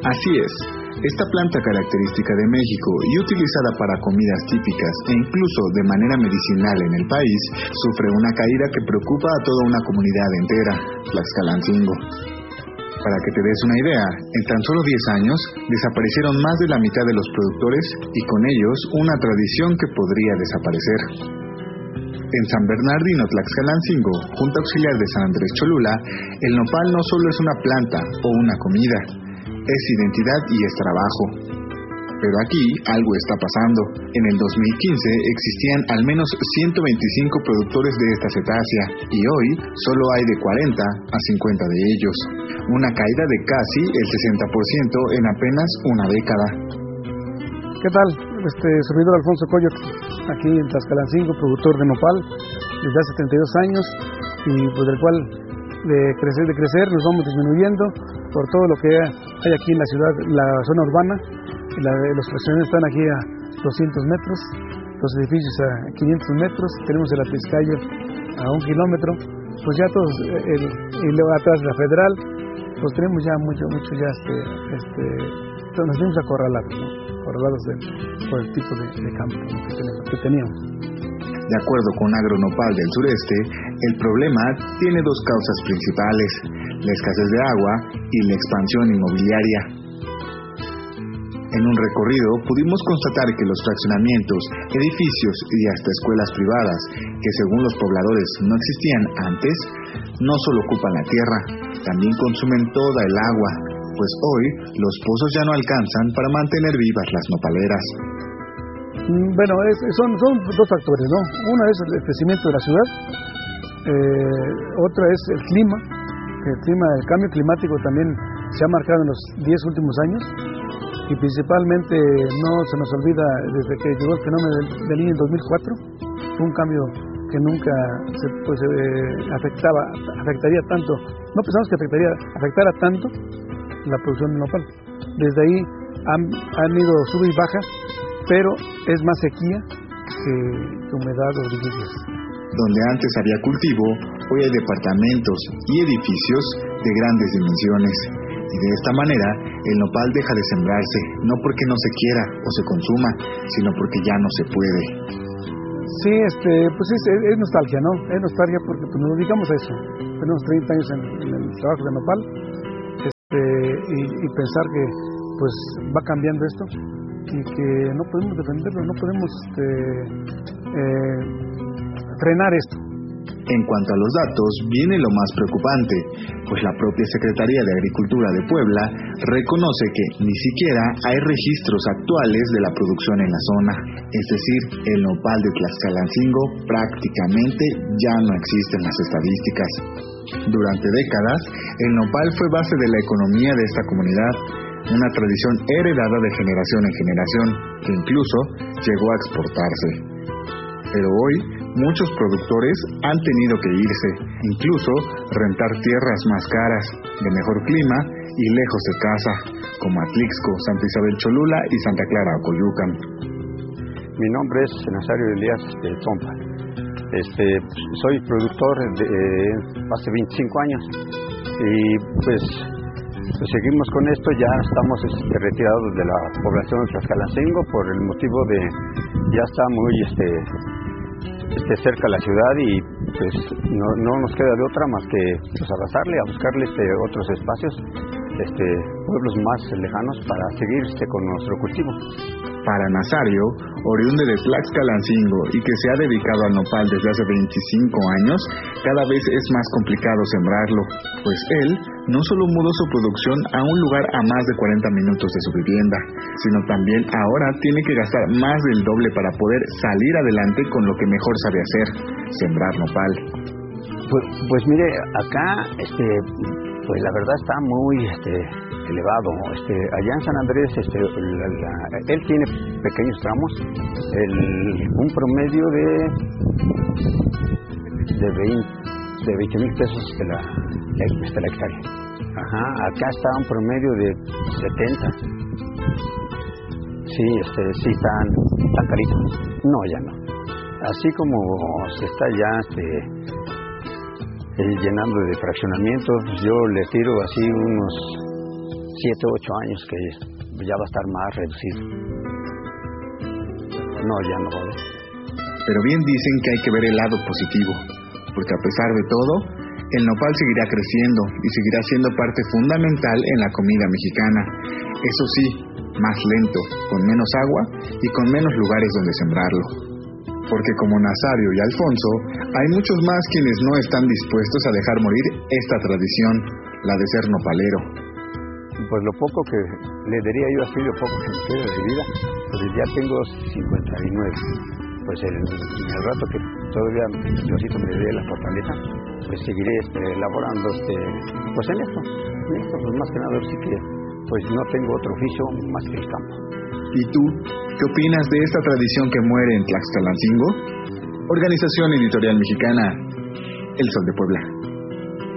Así es. Esta planta característica de México y utilizada para comidas típicas e incluso de manera medicinal en el país, sufre una caída que preocupa a toda una comunidad entera, Tlaxcalancingo. Para que te des una idea, en tan solo 10 años desaparecieron más de la mitad de los productores y con ellos una tradición que podría desaparecer. En San Bernardino, Tlaxcalancingo, Junta Auxiliar de San Andrés Cholula, el nopal no solo es una planta o una comida, es identidad y es trabajo. Pero aquí algo está pasando. En el 2015 existían al menos 125 productores de esta cetácea y hoy solo hay de 40 a 50 de ellos. Una caída de casi el 60% en apenas una década. ¿Qué tal? Servidor Alfonso Coyot, aquí en Tlaxcalancingo, productor de nopal desde hace 32 años y pues del cual de crecer nos vamos disminuyendo por todo lo que hay aquí en la ciudad, la zona urbana. Los fraccionamientos están aquí a 200 metros, los edificios a 500 metros, tenemos el Atliscayo a 1 kilómetro, pues ya todos, y luego atrás la Federal, pues tenemos ya mucho ya nos tenemos acorralados, ¿no? Acorralados por el tipo de campo que teníamos. De acuerdo con Agronopal del Sureste, el problema tiene dos causas principales: la escasez de agua y la expansión inmobiliaria. En un recorrido pudimos constatar que los fraccionamientos, edificios y hasta escuelas privadas, que según los pobladores no existían antes, no solo ocupan la tierra, también consumen toda el agua, pues hoy los pozos ya no alcanzan para mantener vivas las nopaleras. Bueno, son dos factores, ¿no? Uno es el crecimiento de la ciudad, otra es el clima. El cambio climático también se ha marcado en los 10 últimos años y principalmente no se nos olvida desde que llegó el fenómeno del Niño en 2004, fue un cambio que nunca afectaría tanto, no pensamos que afectara tanto la producción de nopal. Desde ahí han ido sube y baja, pero es más sequía que humedad o lluvias. Donde antes había cultivo, hoy hay departamentos y edificios de grandes dimensiones. Y de esta manera, el nopal deja de sembrarse, no porque no se quiera o se consuma, sino porque ya no se puede. Sí, pues es nostalgia, ¿no? Es nostalgia porque pues, nos dedicamos a eso. Tenemos 30 años en el trabajo de nopal, y pensar que pues va cambiando esto y que no podemos defenderlo, no podemos frenar esto. En cuanto a los datos, viene lo más preocupante, pues la propia Secretaría de Agricultura de Puebla reconoce que ni siquiera hay registros actuales de la producción en la zona, es decir, el nopal de Tlaxcalancingo prácticamente ya no existe en las estadísticas. Durante décadas, el nopal fue base de la economía de esta comunidad, una tradición heredada de generación en generación, que incluso llegó a exportarse. Pero hoy, muchos productores han tenido que irse, incluso rentar tierras más caras, de mejor clima y lejos de casa, como Atlixco, Santa Isabel Cholula y Santa Clara Acoyucan. Mi nombre es Nazario Elías Zompa. Soy productor hace 25 años y pues seguimos con esto. Ya estamos retirados de la población de Tlaxcalancingo por el motivo de ya está muy cerca la ciudad y pues no nos queda de otra más que pues abrazarle, a buscarle otros espacios, pueblos más lejanos para seguir con nuestro cultivo. Para Nazario, oriundo de Tlaxcalancingo y que se ha dedicado al nopal desde hace 25 años, cada vez es más complicado sembrarlo, pues él no solo mudó su producción a un lugar a más de 40 minutos de su vivienda, sino también ahora tiene que gastar más del doble para poder salir adelante con lo que mejor sabe hacer, sembrar nopal. Pues mire, acá pues la verdad está muy elevado. Allá en San Andrés él tiene pequeños tramos, un promedio de 20,000 pesos la hectárea. Acá está un promedio de 70. Sí están caritos. No, ya no. Así como se está ya llenando de fraccionamientos, yo le tiro así unos 7 o 8 años que ya va a estar más reducido. No, ya no va a haber. Pero bien dicen que hay que ver el lado positivo, porque a pesar de todo, el nopal seguirá creciendo y seguirá siendo parte fundamental en la comida mexicana. Eso sí, más lento, con menos agua y con menos lugares donde sembrarlo. Porque como Nazario y Alfonso, hay muchos más quienes no están dispuestos a dejar morir esta tradición, la de ser nopalero. Pues lo poco que le daría yo así, lo poco que me queda de vida, pues ya tengo 59. Pues el rato que todavía Diosito me dé la fortaleza, pues seguiré elaborando pues en esto, pues más que nada sí que pues no tengo otro oficio más que el campo. ¿Y tú, qué opinas de esta tradición que muere en Tlaxcalancingo? Organización Editorial Mexicana, El Sol de Puebla.